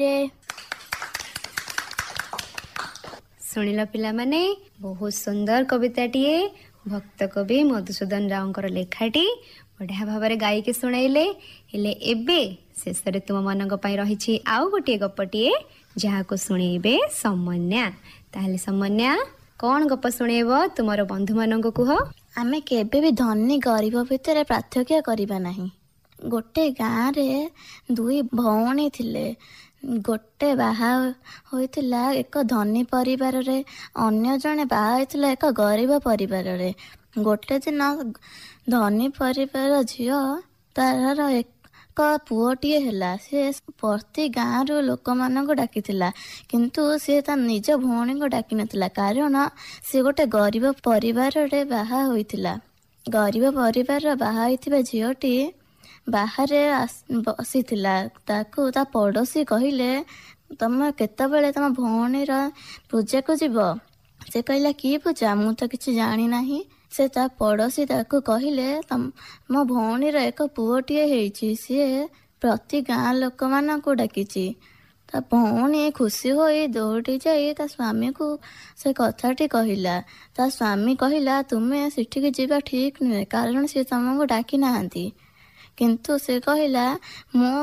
ଶୁଣିଲ ପିଲାମାନେ, ବହୁତ ସୁନ୍ଦର କବିତାଟିଏ ଭକ୍ତ କବି ମଧୁସୂଦନ ରାଓଙ୍କର ଲେଖାଟି ବଢିଆ ଭାବରେ ଗାଇକି ଶୁଣାଇଲେ। ହେଲେ ଏବେ ଶେଷରେ ତୁମ ମାନଙ୍କ ପାଇଁ ରହିଛି ଆଉ ଗୋଟିଏ ଗପଟିଏ, ଯାହାକୁ ଶୁଣେଇବେ ସମନ୍ୟା। ତାହେଲେ ସମନ୍ୟା, କଣ ଗପ ଶୁଣେଇବ ତୁମର ବନ୍ଧୁ ମାନଙ୍କୁ କୁହ। ଆମେ କେବେ ବି ଧନୀ ଗରିବ ଭିତରେ ପାର୍ଥକ୍ୟ କରିବା ନାହିଁ। ଗୋଟେ ଗାଁରେ ଦୁଇ ଭଉଣୀ ଥିଲେ। ଗୋଟେ ବାହା ହୋଇଥିଲା ଏକ ଧନୀ ପରିବାରରେ, ଅନ୍ୟ ଜଣେ ବାହା ହୋଇଥିଲା ଏକ ଗରିବ ପରିବାରରେ। ଗୋଟେ ଦିନ ଧନୀ ପରିବାର ଝିଅ ତାର ଏକ ପୁଅଟିଏ ହେଲା। ସେ ପ୍ରତି ଗାଁରୁ ଲୋକମାନଙ୍କୁ ଡାକିଥିଲା, କିନ୍ତୁ ସେ ତା ନିଜ ଭଉଣୀଙ୍କୁ ଡାକିନଥିଲା, କାରଣ ସେ ଗୋଟେ ଗରିବ ପରିବାରରେ ବାହା ହୋଇଥିଲା। ଗରିବ ପରିବାରର ବାହା ହୋଇଥିବା ଝିଅଟି ବାହାରେ ବସିଥିଲା। ତାକୁ ତା ପଡ଼ୋଶୀ କହିଲେ, ତମେ କେତେବେଳେ ତମ ଭଉଣୀର ପୂଜାକୁ ଯିବ? ସେ କହିଲା, କି ପୂଜା? ମୁଁ ତ କିଛି ଜାଣି ନାହିଁ। ସେ ତା ପଡ଼ୋଶୀ ତାକୁ କହିଲେ, ମୋ ଭଉଣୀର ଏକ ପୁଅଟିଏ ହେଇଛି, ସିଏ ପ୍ରତି ଗାଁ ଲୋକମାନଙ୍କୁ ଡାକିଛି। ତା ଭଉଣୀ ଖୁସି ହୋଇ ଦୌଡ଼ି ଯାଇ ତା ସ୍ୱାମୀକୁ ସେ କଥାଟି କହିଲା। ତା ସ୍ୱାମୀ କହିଲା, ତୁମେ ସେଠିକି ଯିବା ଠିକ୍ ନୁହେଁ, କାରଣ ସେ ତମକୁ ଡାକି ନାହାନ୍ତି। କିନ୍ତୁ ସେ କହିଲା, ମୋ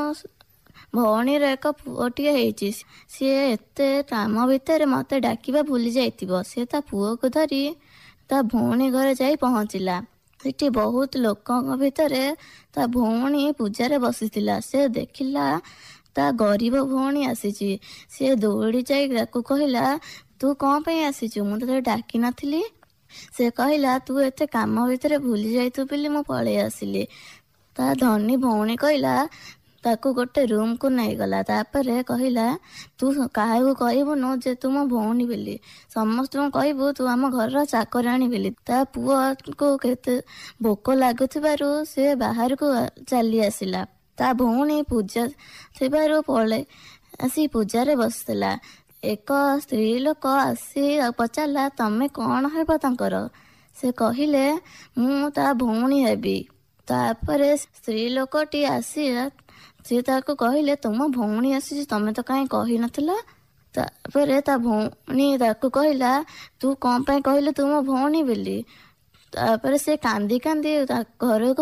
ଭଉଣୀର ଏକ ପୁଅଟିଏ ହେଇଛି, ସିଏ ଏତେ କାମ ଭିତରେ ମୋତେ ଡାକିବା ଭୁଲି ଯାଇଥିବ। ସେ ତା ପୁଅକୁ ଧରି ତା ଭଉଣୀ ଘରେ ଯାଇ ପହଞ୍ଚିଲା। ସେଠି ବହୁତ ଲୋକଙ୍କ ଭିତରେ ତା ଭଉଣୀ ପୂଜାରେ ବସିଥିଲା। ସେ ଦେଖିଲା ତା ଗରିବ ଭଉଣୀ ଆସିଛି। ସେ ଦୌଡ଼ି ଯାଇ ତାକୁ କହିଲା, ତୁ କ'ଣ ପାଇଁ ଆସିଛୁ? ମୁଁ ତତେ ଡାକି ନଥିଲି? ସେ କହିଲା, ତୁ ଏତେ କାମ ଭିତରେ ଭୁଲି ଯାଇଥିବୁ ବୋଲି ମୁଁ ପଳେଇ ଆସିଲି। ତା ଧନୀ ଭଉଣୀ କହିଲା, ତାକୁ ଗୋଟେ ରୁମକୁ ନେଇଗଲା। ତାପରେ କହିଲା, ତୁ କାହାକୁ କହିବୁନୁ ଯେ ତୁ ମୋ ଭଉଣୀ ବୋଲି, ସମସ୍ତଙ୍କୁ କହିବୁ ତୁ ଆମ ଘରର ଚାକରାଣୀ ବୋଲି। ତା ପୁଅକୁ କେତେ ଭୋକ ଲାଗୁଥିବାରୁ ସେ ବାହାରକୁ ଚାଲି ଆସିଲା। ତା ଭଉଣୀ ପୂଜା ଥିବାରୁ ପଳେଇ ଆସି ପୂଜାରେ ବସିଥିଲା। ଏକ ସ୍ତ୍ରୀ ଲୋକ ଆସି ପଚାରିଲା, ତମେ କ'ଣ ହେବ ତାଙ୍କର? ସେ କହିଲେ, ମୁଁ ତା ଭଉଣୀ ହେବି। ତାପରେ ସ୍ତ୍ରୀ ଲୋକଟି ଆସି ସେ ତାକୁ କହିଲେ, ତୁମ ଭଉଣୀ ଆସିଛି, ତମେ ତ କାହିଁ କହିନଥିଲ? ତାପରେ ତା ଭଉଣୀ ତାକୁ କହିଲା, ତୁ କ'ଣ ପାଇଁ କହିଲୁ ତୁ ମୋ ଭଉଣୀ ବୋଲି? ତାପରେ ସେ କାନ୍ଦି କାନ୍ଦି ତା ଘରକୁ